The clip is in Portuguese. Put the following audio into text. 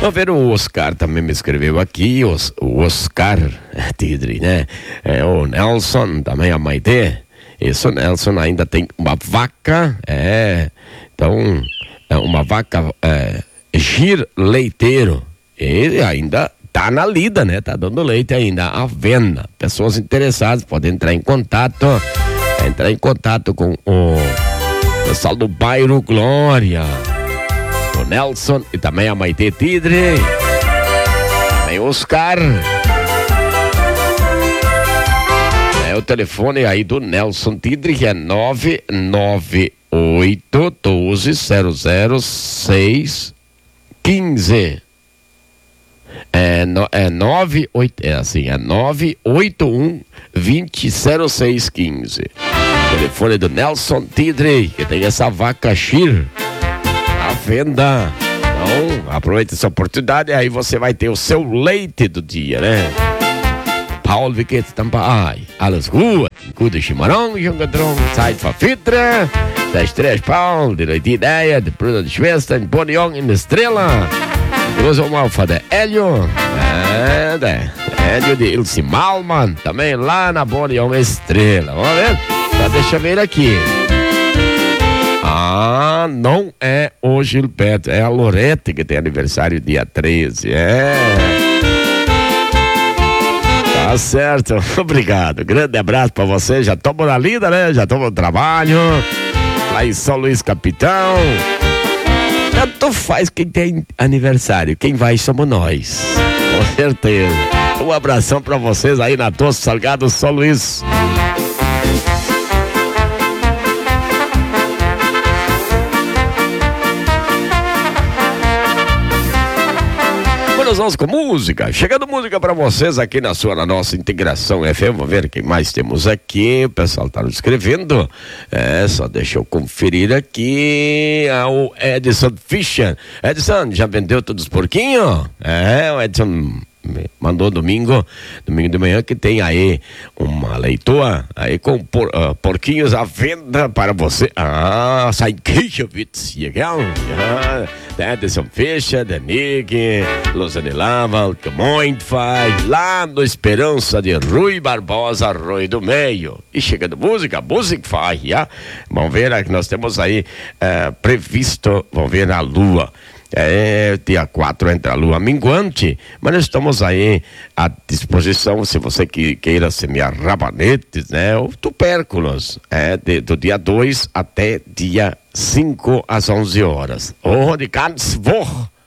Vamos ver, o Oscar também me escreveu aqui, o Oscar Tidri, né? O Nelson, também a Maite. Isso, Nelson ainda tem uma vaca, então, uma vaca gir leiteiro. E ainda tá na lida, né? Tá dando leite ainda à venda. Pessoas interessadas podem entrar em contato com o pessoal do bairro Glória, o Nelson e também a Maite Tidre, também o Oscar. O telefone aí do Nelson Tidre, que é 998-12-00615. É 981-20-0615. Telefone do Nelson Tidre, que tem essa vaca Shir à venda. Então, aproveite essa oportunidade, aí você vai ter o seu leite do dia, né? Paul Viquet Tampai, alles ruas, Cuda Chimarrão, Jungadrão, Zeit Fafitra, das três Paul, de Leite Ideia, de Bruna de Schwester, de Bonion em Estrela, usa uma alfa de Hélio, Hélio de Ilse Malman, também lá na Bonion Estrela, vamos ver? Tá, deixa eu ver aqui. Não é o Gilberto, é a Lorete que tem aniversário dia 13, Tá certo, obrigado, grande abraço pra você, já estamos na lida, né, já estamos no trabalho, lá em São Luís Capitão, tanto faz quem tem aniversário, quem vai somos nós, com certeza. Um abração pra vocês aí na Tosso Salgado, São Luís. Nós vamos com música, chegando música pra vocês aqui na nossa Integração FM. Vamos ver quem mais temos aqui. O pessoal tá nos escrevendo, só deixa eu conferir aqui. O Edson Fischer. Edson, já vendeu todos os porquinhos? O Edson mandou domingo de manhã que tem aí uma leitoa aí com porquinhos à venda para você. Sein Kirchwitz, Edson Fischer, Denick, Luzane Lava, Gemointfai, lá no Esperança de Rui Barbosa, Rui do Meio. E chegando música faz, vamos ver que nós temos aí previsto, vamos ver a lua. Dia 4 entra a lua minguante, mas nós estamos aí à disposição, se você queira semear rabanetes, né, ou tupérculos, do dia 2 até dia 5 às 11 horas. De ganz Woche,